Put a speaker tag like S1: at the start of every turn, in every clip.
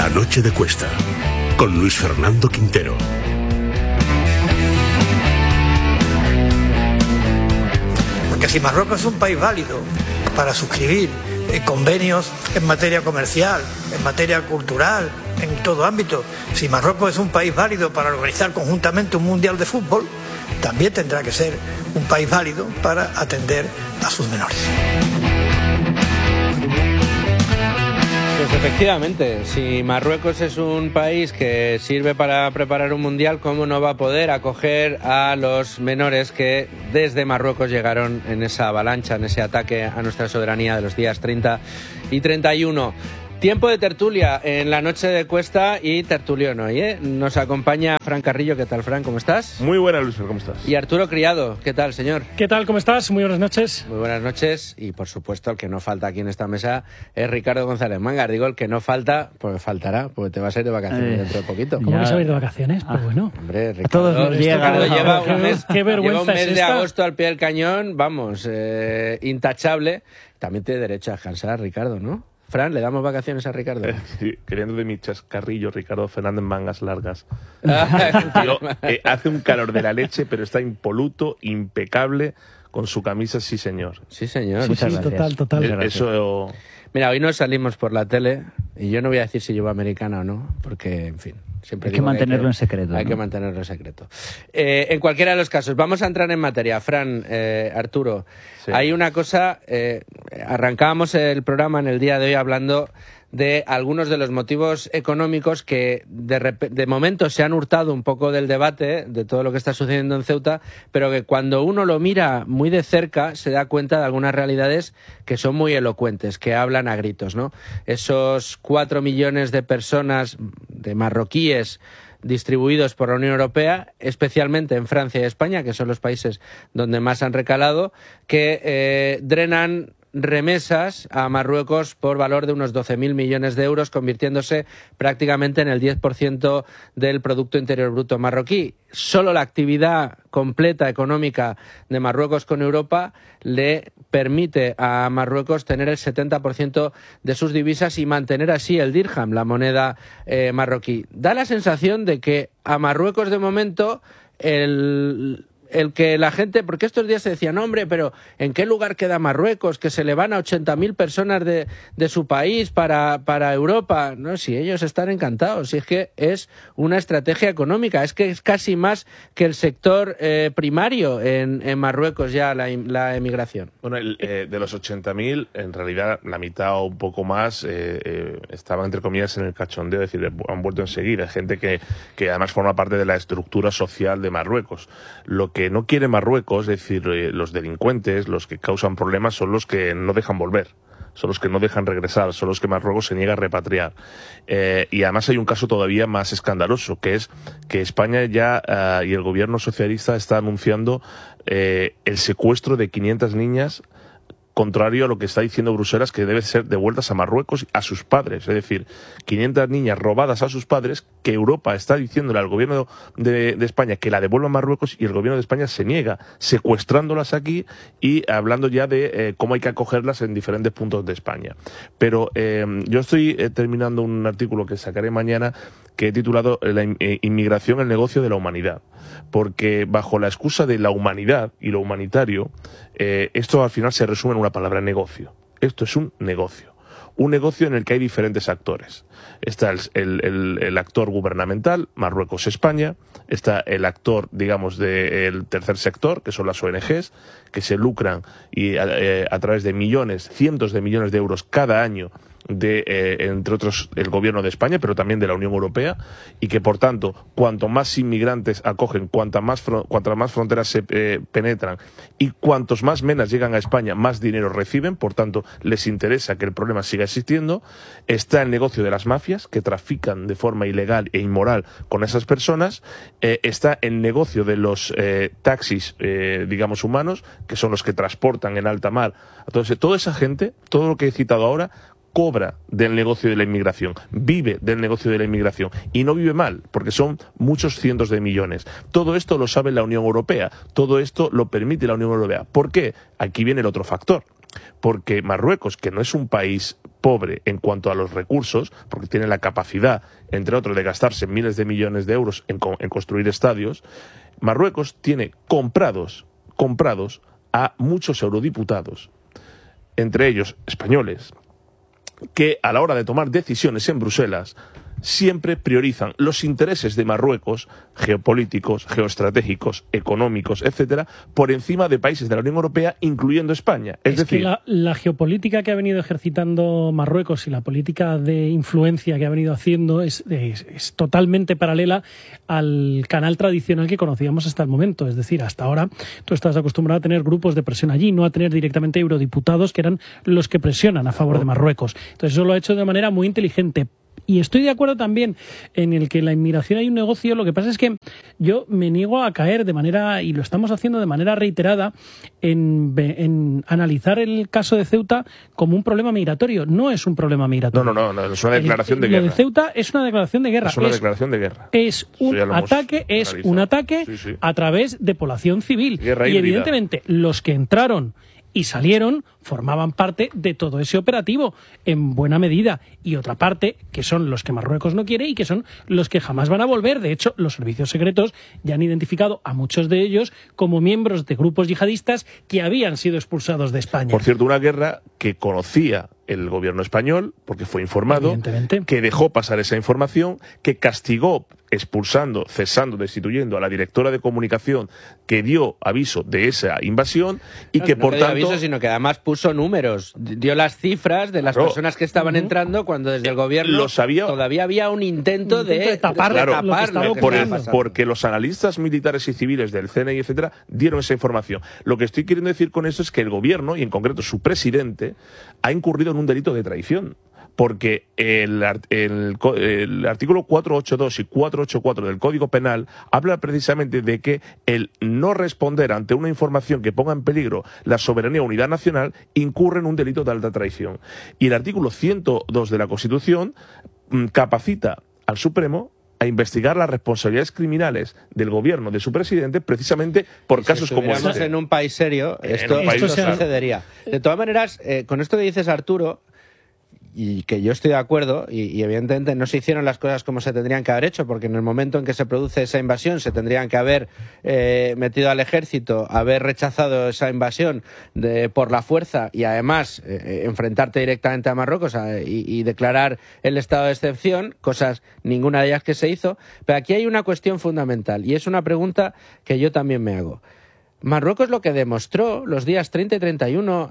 S1: La noche de Cuesta, con Luis Fernando Quintero.
S2: Porque si Marruecos es un país válido para suscribir convenios en materia comercial, en materia cultural, en todo ámbito, si Marruecos es un país válido para organizar conjuntamente un mundial de fútbol, también tendrá que ser un país válido para atender a sus menores.
S3: Pues efectivamente, si Marruecos es un país que sirve para preparar un mundial, ¿cómo no va a poder acoger a los menores que desde Marruecos llegaron en esa avalancha, en ese ataque a nuestra soberanía de los días 30 y 31? Tiempo de tertulia en la noche de Cuesta y tertulión hoy, ¿eh? Nos acompaña Fran Carrillo. ¿Qué tal, Fran? ¿Cómo estás?
S4: Muy buena, Luis, ¿cómo estás?
S3: Y Arturo Criado. ¿Qué tal, señor?
S5: ¿Qué tal? ¿Cómo estás? Muy buenas noches.
S3: Muy buenas noches. Y, por supuesto, el que no falta aquí en esta mesa es Ricardo González Mangas. Digo, el que no falta, pues faltará, porque te vas a ir de vacaciones dentro de poquito.
S5: ¿Cómo que se va a ir de vacaciones? Pues bueno.
S3: Hombre, Ricardo,
S5: todos nos llega.
S3: Lleva un mes,
S5: qué vergüenza
S3: lleva un mes
S5: es
S3: de
S5: esta.
S3: agosto al pie del cañón, vamos, intachable. También tiene derecho a descansar, Ricardo, ¿no? Fran, ¿le damos vacaciones a Ricardo?
S4: Sí, queriendo de mi chascarrillo, Ricardo Fernández Mangas Largas. Tío, hace un calor de la leche, pero está impoluto, impecable, con su camisa, sí señor.
S3: Sí, señor.
S5: Sí,
S3: Muchas gracias.
S5: total.
S4: Eso...
S3: Mira, hoy nos salimos por la tele, y yo no voy a decir si llevo americana o no, porque, en fin...
S6: Hay que mantenerlo en secreto.
S3: Hay que mantenerlo en secreto. En cualquiera de los casos, vamos a entrar en materia. Fran, Arturo, sí. Hay una cosa... arrancábamos el programa en el día de hoy hablando de algunos de los motivos económicos que de momento se han hurtado un poco del debate de todo lo que está sucediendo en Ceuta, pero que cuando uno lo mira muy de cerca se da cuenta de algunas realidades que son muy elocuentes, que hablan a gritos, ¿no? Esos 4 millones de personas, de marroquíes, distribuidos por la Unión Europea, especialmente en Francia y España, que son los países donde más han recalado, que drenan remesas a Marruecos por valor de unos 12.000 millones de euros, convirtiéndose prácticamente en el 10% del Producto Interior Bruto marroquí. Solo la actividad completa económica de Marruecos con Europa le permite a Marruecos tener el 70% de sus divisas y mantener así el dirham, la moneda marroquí. Da la sensación de que a Marruecos de momento el que la gente, porque estos días se decía, no hombre, pero ¿en qué lugar queda Marruecos? Que se le van a 80.000 personas de su país para Europa. No, si ellos están encantados, si es que es una estrategia económica, es que es casi más que el sector primario en Marruecos ya la emigración.
S4: Bueno, de los 80.000, en realidad la mitad o un poco más estaba, entre comillas, en el cachondeo, es decir, han vuelto enseguida. Hay gente que además forma parte de la estructura social de Marruecos. Lo que no quiere Marruecos, es decir, los delincuentes, los que causan problemas, son los que no dejan volver, son los que no dejan regresar, son los que Marruecos se niega a repatriar. Y además hay un caso todavía más escandaloso, que es que España ya y el gobierno socialista está anunciando el secuestro de 500 niñas, contrario a lo que está diciendo Bruselas, que deben ser devueltas a Marruecos a sus padres. Es decir, 500 niñas robadas a sus padres, que Europa está diciéndole al gobierno de España que la devuelva a Marruecos, y el gobierno de España se niega, secuestrándolas aquí y hablando ya de cómo hay que acogerlas en diferentes puntos de España. Pero yo estoy terminando un artículo que sacaré mañana, que he titulado La inmigración, el negocio de la humanidad. Porque bajo la excusa de la humanidad y lo humanitario, esto al final se resume en una palabra: negocio. Esto es un negocio. Un negocio en el que hay diferentes actores. Está el actor gubernamental, Marruecos-España. Está el actor, digamos, del tercer sector, que son las ONGs, que se lucran y a través de millones, cientos de millones de euros cada año entre otros, el gobierno de España, pero también de la Unión Europea, y que, por tanto, cuanto más inmigrantes acogen, cuantas más fronteras se penetran y cuantos más menas llegan a España, más dinero reciben, por tanto, les interesa que el problema siga existiendo. Está el negocio de las mafias, que trafican de forma ilegal e inmoral con esas personas. Está el negocio de los taxis, digamos, humanos, que son los que transportan en alta mar. Entonces, toda esa gente, todo lo que he citado ahora, cobra del negocio de la inmigración, vive del negocio de la inmigración y no vive mal, porque son muchos cientos de millones. Todo esto lo sabe la Unión Europea, todo esto lo permite la Unión Europea. ¿Por qué? Aquí viene el otro factor. Porque Marruecos, que no es un país pobre en cuanto a los recursos, porque tiene la capacidad, entre otros, de gastarse miles de millones de euros en construir estadios, Marruecos tiene comprados a muchos eurodiputados, entre ellos españoles, que a la hora de tomar decisiones en Bruselas siempre priorizan los intereses de Marruecos, geopolíticos, geoestratégicos, económicos, etcétera, por encima de países de la Unión Europea, incluyendo España. Es decir,
S5: que la geopolítica que ha venido ejercitando Marruecos y la política de influencia que ha venido haciendo es totalmente paralela al canal tradicional que conocíamos hasta el momento. Es decir, hasta ahora tú estás acostumbrado a tener grupos de presión allí, no a tener directamente eurodiputados que eran los que presionan a favor de Marruecos. Entonces eso lo ha hecho de manera muy inteligente. Y estoy de acuerdo también en el que la inmigración hay un negocio. Lo que pasa es que yo me niego a caer de manera, y lo estamos haciendo de manera reiterada, en analizar el caso de Ceuta como un problema migratorio. No es un problema migratorio.
S4: No, es una declaración de guerra.
S5: Lo de Ceuta es una declaración de guerra.
S4: Es una declaración de guerra.
S5: Es un ataque
S4: sí.
S5: a través de población civil.
S4: Guerra
S5: y
S4: híbrida.
S5: evidentemente los que entraron y salieron formaban parte de todo ese operativo en buena medida, y otra parte que son los que Marruecos no quiere y que son los que jamás van a volver. De hecho, los servicios secretos ya han identificado a muchos de ellos como miembros de grupos yihadistas que habían sido expulsados de España.
S4: Por cierto, una guerra que conocía el gobierno español, porque fue informado, que dejó pasar esa información, que castigó expulsando, cesando, destituyendo a la directora de comunicación que dio aviso de esa invasión y que por tanto...
S3: aviso, sino que además puso números, dio las cifras de las personas que estaban entrando cuando desde el gobierno todavía había un intento de tapar
S4: porque los analistas militares y civiles del CNI, etcétera, dieron esa información. Lo que estoy queriendo decir con eso es que el gobierno, y en concreto su presidente, ha incurrido en un delito de traición. Porque el artículo 482 y 484 del Código Penal habla precisamente de que el no responder ante una información que ponga en peligro la soberanía o unidad nacional incurre en un delito de alta traición. Y el artículo 102 de la Constitución capacita al Supremo a investigar las responsabilidades criminales del gobierno, de su presidente, precisamente por casos como este.
S3: En un país serio, esto sucedería. De todas maneras, con esto que dices, Arturo, y que yo estoy de acuerdo, y evidentemente no se hicieron las cosas como se tendrían que haber hecho, porque en el momento en que se produce esa invasión se tendrían que haber metido al ejército, haber rechazado esa invasión por la fuerza y además enfrentarte directamente a Marruecos y declarar el estado de excepción, cosas ninguna de ellas que se hizo. Pero aquí hay una cuestión fundamental y es una pregunta que yo también me hago. Marruecos lo que demostró los días 30 y 31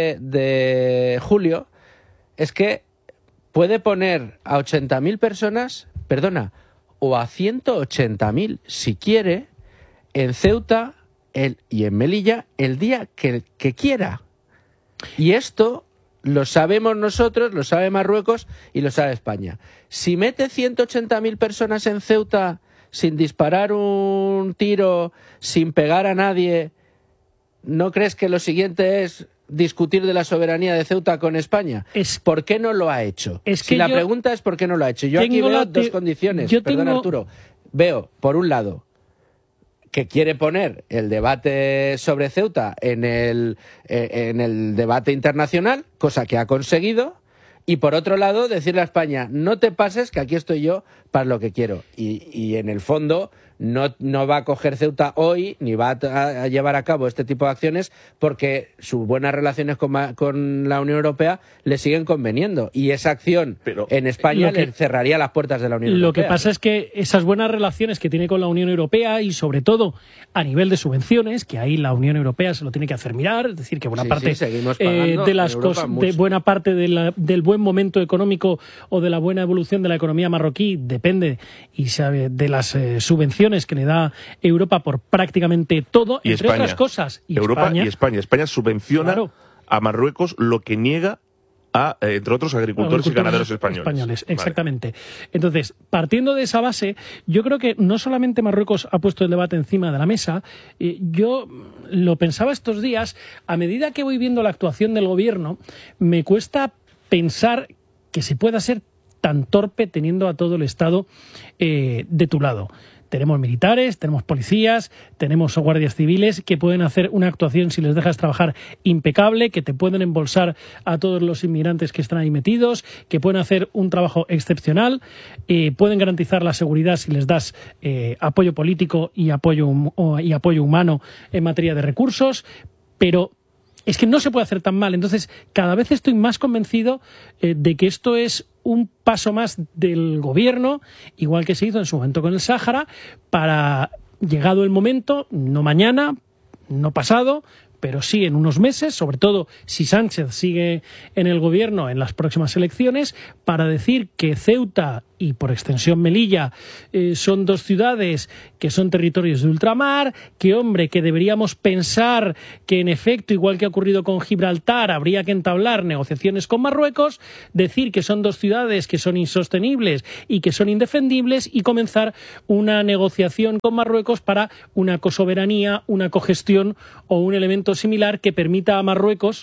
S3: de julio es que puede poner a 80.000 personas, o a 180.000 si quiere, en Ceuta y en Melilla el día que quiera. Y esto lo sabemos nosotros, lo sabe Marruecos y lo sabe España. Si mete 180.000 personas en Ceuta sin disparar un tiro, sin pegar a nadie, ¿no crees que lo siguiente es discutir de la soberanía de Ceuta con España? ¿Por qué no lo ha hecho? La pregunta es ¿por qué no lo ha hecho? Yo aquí veo dos condiciones. Arturo. Veo, por un lado, que quiere poner el debate sobre Ceuta en el debate internacional, cosa que ha conseguido, y por otro lado, decirle a España, no te pases, que aquí estoy yo para lo que quiero. Y en el fondo no va a coger Ceuta hoy, ni va a llevar a cabo este tipo de acciones, porque sus buenas relaciones con la Unión Europea le siguen conveniendo. Y esa acción en España le cerraría las puertas de la Unión Europea.
S5: Lo que pasa es que esas buenas relaciones que tiene con la Unión Europea, y sobre todo a nivel de subvenciones, que ahí la Unión Europea se lo tiene que hacer mirar, es decir, que buena parte de las cosas, de buena parte del buen momento económico o de la buena evolución de la economía marroquí depende y sabe de las subvenciones que le da Europa por prácticamente todo,
S4: y
S5: entre
S4: España,
S5: otras cosas.
S4: España subvenciona a Marruecos lo que niega a, entre otros, agricultores y ganaderos españoles.
S5: Exactamente. Entonces, partiendo de esa base, yo creo que no solamente Marruecos ha puesto el debate encima de la mesa, yo lo pensaba estos días, a medida que voy viendo la actuación del gobierno, me cuesta pensar que se pueda ser tan torpe teniendo a todo el Estado de tu lado. Tenemos militares, tenemos policías, tenemos guardias civiles que pueden hacer una actuación, si les dejas trabajar, impecable, que te pueden embolsar a todos los inmigrantes que están ahí metidos, que pueden hacer un trabajo excepcional, pueden garantizar la seguridad si les das apoyo político y apoyo humano en materia de recursos, pero es que no se puede hacer tan mal. Entonces, cada vez estoy más convencido de que esto es un paso más del gobierno, igual que se hizo en su momento con el Sáhara, para, llegado el momento, no mañana, no pasado, pero sí en unos meses, sobre todo si Sánchez sigue en el gobierno en las próximas elecciones, para decir que Ceuta y por extensión Melilla son dos ciudades que son territorios de ultramar, que deberíamos pensar que en efecto, igual que ha ocurrido con Gibraltar, habría que entablar negociaciones con Marruecos, decir que son dos ciudades que son insostenibles y que son indefendibles y comenzar una negociación con Marruecos para una cosoberanía, una cogestión o un elemento similar que permita a Marruecos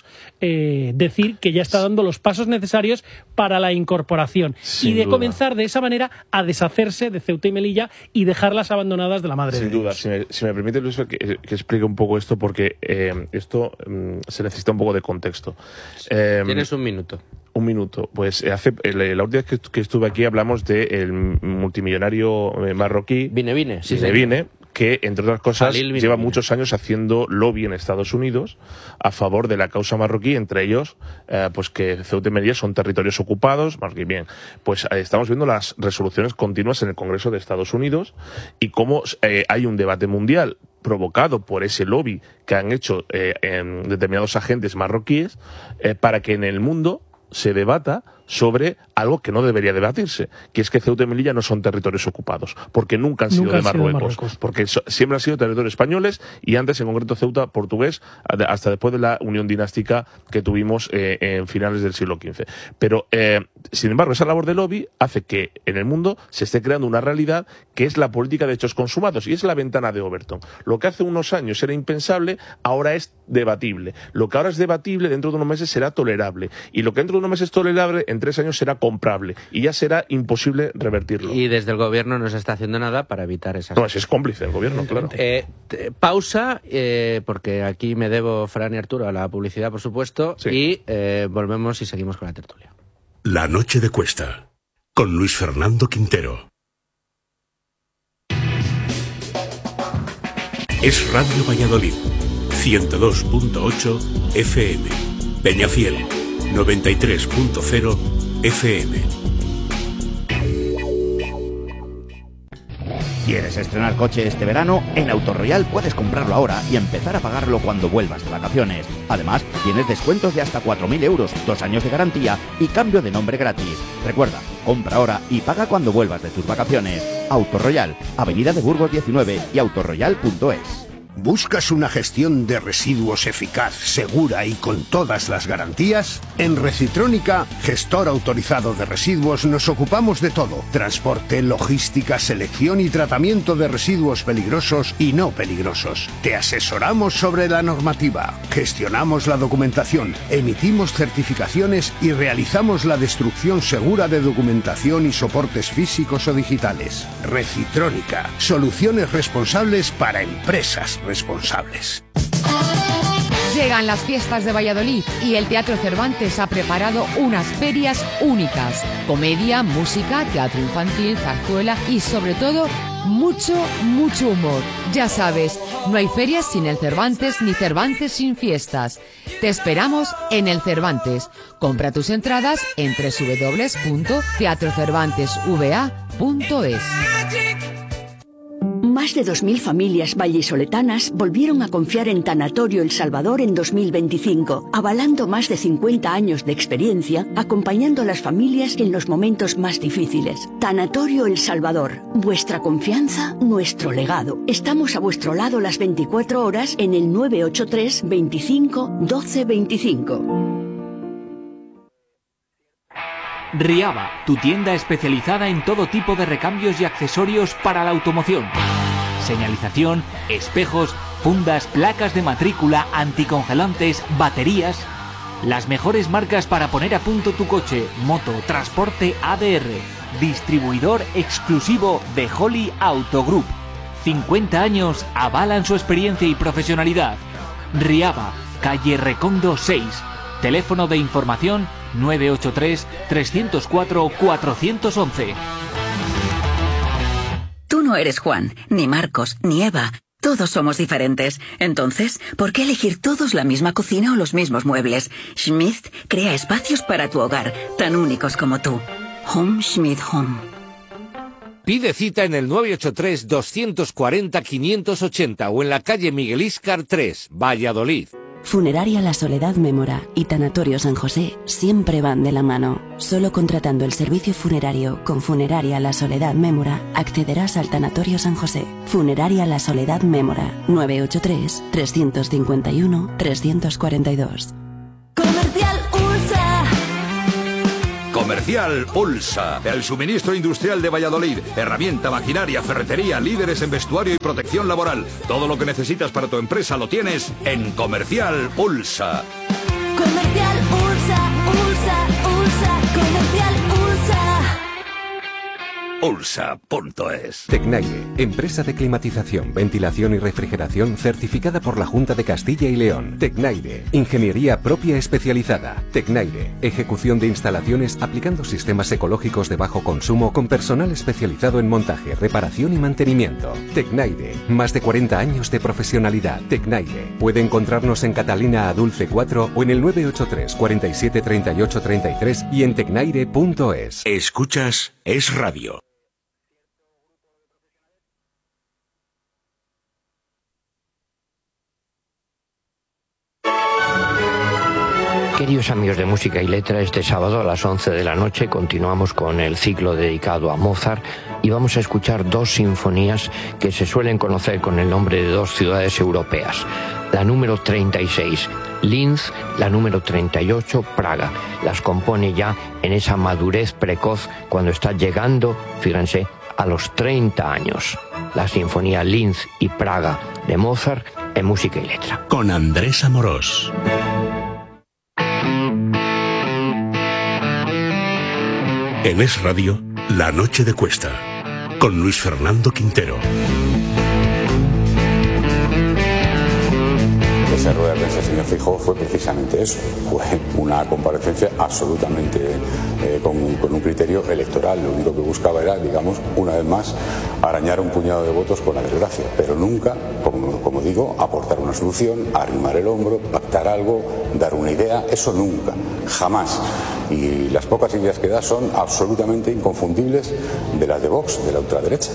S5: decir que ya está dando los pasos necesarios para la incorporación y de comenzar de esa manera a deshacerse de Ceuta y Melilla y dejarlas abandonadas de la madre de Dios.
S4: Sin duda. Si me permite, Luis, que explique un poco esto, porque esto se necesita un poco de contexto.
S3: Tienes un minuto.
S4: Un minuto. Pues la última vez que estuve aquí hablamos del multimillonario marroquí
S3: Vine,
S4: que, entre otras cosas, lleva muchos años haciendo lobby en Estados Unidos a favor de la causa marroquí, entre ellos, pues que Ceuta y Melilla son territorios ocupados, marroquí. Bien, pues estamos viendo las resoluciones continuas en el Congreso de Estados Unidos y cómo hay un debate mundial provocado por ese lobby que han hecho determinados agentes marroquíes para que en el mundo se debata sobre algo que no debería debatirse, que es que Ceuta y Melilla no son territorios ocupados, porque nunca han sido de Marruecos, porque siempre han sido territorios españoles y antes, en concreto, Ceuta portugués, hasta después de la unión dinástica que tuvimos en finales del siglo XV. Pero, sin embargo, esa labor de lobby hace que en el mundo se esté creando una realidad que es la política de hechos consumados, y es la ventana de Overton. Lo que hace unos años era impensable, ahora es debatible. Lo que ahora es debatible, dentro de unos meses será tolerable, y lo que dentro de unos meses es tolerable, en 3 años será comprable y ya será imposible revertirlo.
S3: Y desde el gobierno no se está haciendo nada para evitar esas
S4: cosas. Es cómplice el gobierno, claro.
S3: Pausa, porque aquí me debo, Fran y Arturo, a la publicidad, por supuesto, y volvemos y seguimos con la tertulia.
S1: La noche de Cuesta, con Luis Fernando Quintero. Es Radio Valladolid, 102.8 FM, Peñafiel, 93.0 FM.
S7: ¿Quieres estrenar coche este verano? En Autoroyal puedes comprarlo ahora y empezar a pagarlo cuando vuelvas de vacaciones. Además, tienes descuentos de hasta 4.000 euros, 2 años de garantía y cambio de nombre gratis. Recuerda, compra ahora y paga cuando vuelvas de tus vacaciones. Autoroyal, Avenida de Burgos 19 y autoroyal.es.
S8: ¿Buscas una gestión de residuos eficaz, segura y con todas las garantías? En Recitrónica, gestor autorizado de residuos, nos ocupamos de todo: transporte, logística, selección y tratamiento de residuos peligrosos y no peligrosos. Te asesoramos sobre la normativa, gestionamos la documentación, emitimos certificaciones y realizamos la destrucción segura de documentación y soportes físicos o digitales. Recitrónica, soluciones responsables para empresas responsables.
S9: Llegan las fiestas de Valladolid y el Teatro Cervantes ha preparado unas ferias únicas. Comedia, música, teatro infantil, zarzuela y sobre todo mucho humor. Ya sabes, no hay ferias sin el Cervantes ni Cervantes sin fiestas. Te esperamos en el Cervantes. Compra tus entradas en www.teatrocervantesva.es.
S10: Más de 2.000 familias vallisoletanas volvieron a confiar en Tanatorio El Salvador en 2025, avalando más de 50 años de experiencia, acompañando a las familias en los momentos más difíciles. Tanatorio El Salvador, vuestra confianza, nuestro legado. Estamos a vuestro lado las 24 horas en el 983 25 12 25.
S11: Riava, tu tienda especializada en todo tipo de recambios y accesorios para la automoción. Señalización, espejos, fundas, placas de matrícula, anticongelantes, baterías. Las mejores marcas para poner a punto tu coche, moto, transporte ADR. Distribuidor exclusivo de Holly Auto Group. 50 años avalan su experiencia y profesionalidad. Riaba, calle Recondo 6. Teléfono de información 983-304-411.
S12: Tú no eres Juan, ni Marcos, ni Eva. Todos somos diferentes. Entonces, ¿por qué elegir todos la misma cocina o los mismos muebles? Schmidt crea espacios para tu hogar, tan únicos como tú. Home Schmidt Home.
S13: Pide cita en el 983-240-580 o en la calle Miguel Íscar 3, Valladolid.
S14: Funeraria La Soledad Mémora y Tanatorio San José siempre van de la mano. Solo contratando el servicio funerario con Funeraria La Soledad Mémora accederás al Tanatorio San José. Funeraria La Soledad Mémora, 983-351-342.
S15: Comercial USA.
S16: Comercial Ulsa, el suministro industrial de Valladolid. Herramienta, maquinaria, ferretería, líderes en vestuario y protección laboral. Todo lo que necesitas para tu empresa lo tienes en Comercial Ulsa.
S15: Comercial USA, USA, USA, Comercial USA.
S16: Ulsa.es.
S17: Tecnaire, empresa de climatización, ventilación y refrigeración certificada por la Junta de Castilla y León. Tecnaire, ingeniería propia especializada. Tecnaire, ejecución de instalaciones aplicando sistemas ecológicos de bajo consumo con personal especializado en montaje, reparación y mantenimiento. Tecnaire, más de 40 años de profesionalidad. Tecnaire, puede encontrarnos en Catalina Adulce 4 o en el 983 47 38 33 y en tecnaire.es.
S1: Escuchas Es Radio.
S18: Queridos amigos de Música y Letra, este sábado a las 11 de la noche continuamos con el ciclo dedicado a Mozart y vamos a escuchar dos sinfonías que se suelen conocer con el nombre de dos ciudades europeas. La número 36, Linz, la número 38, Praga. Las compone ya en esa madurez precoz cuando está llegando, fíjense, a los 30 años. La sinfonía Linz y Praga de Mozart en Música y Letra.
S1: Con Andrés Amorós. En Es Radio, La Noche de Cuesta, con Luis Fernando Quintero.
S19: Esa rueda de prensa del señor Feijóo fue precisamente eso, fue una comparecencia absolutamente con un criterio electoral. Lo único que buscaba era, digamos, una vez más, arañar un puñado de votos con la desgracia, pero nunca, como digo, aportar una solución, arrimar el hombro, pactar algo, dar una idea, eso nunca, jamás. Y las pocas ideas que da son absolutamente inconfundibles de las de Vox, de la ultraderecha.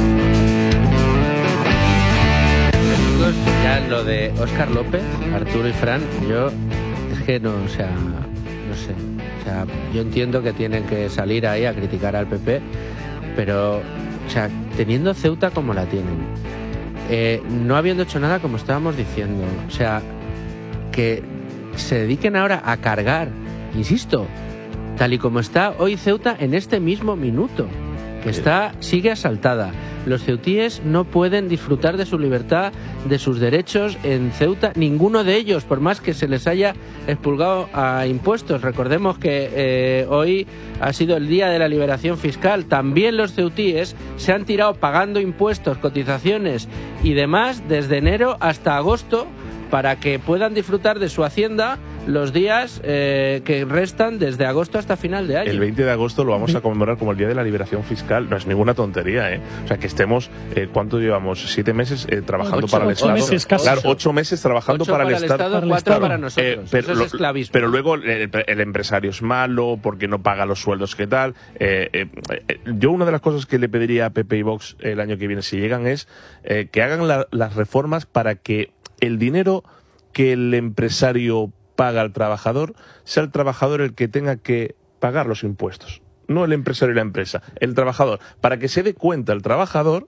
S3: Ya lo de Óscar López, Arturo y Fran, yo es que no, o sea, no sé, o sea, yo entiendo que tienen que salir ahí a criticar al PP, pero, o sea, teniendo Ceuta como la tienen, no habiendo hecho nada como estábamos diciendo, o sea, que se dediquen ahora a cargar, insisto, tal y como está hoy Ceuta en este mismo minuto, que sigue asaltada. Los ceutíes no pueden disfrutar de su libertad, de sus derechos en Ceuta, ninguno de ellos, por más que se les haya expulgado a impuestos. Recordemos que hoy ha sido el día de la liberación fiscal. También los ceutíes se han tirado pagando impuestos, cotizaciones y demás desde enero hasta agosto para que puedan disfrutar de su hacienda los días que restan desde agosto hasta final de año.
S4: El 20 de agosto lo vamos a conmemorar como el Día de la Liberación Fiscal. No es ninguna tontería, ¿eh? O sea, que estemos, ¿cuánto llevamos? 7 meses trabajando para el Estado. Claro, 8 meses trabajando para el Estado.
S3: 4 para nosotros.
S4: Pero,
S3: eso es esclavismo.
S4: Pero luego el empresario es malo porque no paga los sueldos que tal. Yo una de las cosas que le pediría a PP y Vox el año que viene, si llegan, es que hagan las reformas para que el dinero que el empresario paga al trabajador, sea el trabajador el que tenga que pagar los impuestos, no el empresario y la empresa, el trabajador, para que se dé cuenta el trabajador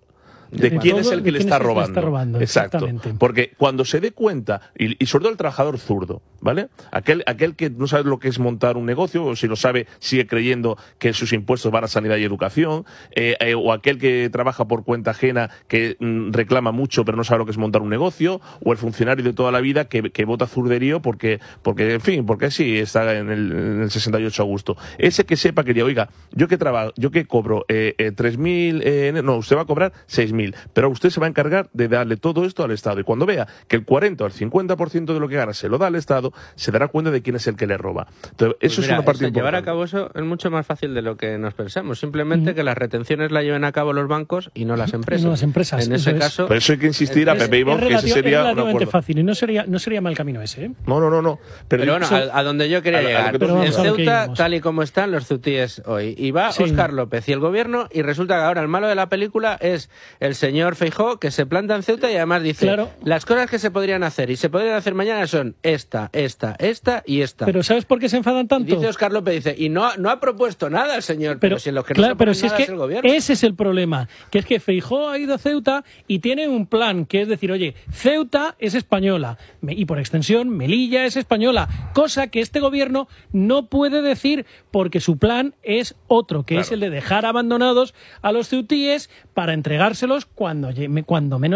S4: de quién es el que le está robando. Exacto. Porque cuando se dé cuenta, y sobre todo el trabajador zurdo, ¿vale? Aquel que no sabe lo que es montar un negocio, o si lo sabe, sigue creyendo que sus impuestos van a sanidad y educación, o aquel que trabaja por cuenta ajena, que reclama mucho pero no sabe lo que es montar un negocio, o el funcionario de toda la vida que vota zurderío porque en fin, porque sí, está en el 68 a gusto. Ese que sepa que diga, oiga, yo que cobro 3.000, no, usted va a cobrar 6.000, pero usted se va a encargar de darle todo esto al Estado. Y cuando vea que el 40 o el 50% de lo que gana se lo da al Estado, se dará cuenta de quién es el que le roba. Entonces, eso es una parte importante.
S3: Llevar a cabo eso es mucho más fácil de lo que nos pensamos. Simplemente que las retenciones las lleven a cabo los bancos y no las empresas.
S5: No las empresas.
S3: En ese caso...
S4: Por eso hay que insistir a Pepe y Vox que ese sería un acuerdo.
S5: Fácil y no sería mal camino ese, ¿eh?
S4: No.
S3: Pero bueno, a donde yo quería llegar. En Ceuta, tal y como están los ceutíes hoy, y va Óscar López y el gobierno, y resulta que ahora el malo de la película es el señor Feijóo, que se planta en Ceuta y además dice, las cosas que se podrían hacer y se podrían hacer mañana son esta y esta.
S5: Pero ¿sabes por qué se enfadan tanto?
S3: Y dice Óscar López, dice, y no ha propuesto nada el señor, pero si los que no se
S5: pero
S3: si
S5: nada
S3: es el gobierno.
S5: Ese es el problema, que es que Feijóo ha ido a Ceuta y tiene un plan, que es decir, oye, Ceuta es española, y por extensión Melilla es española, cosa que este gobierno no puede decir porque su plan es otro, que es el de dejar abandonados a los ceutíes para entregárselos cuando menos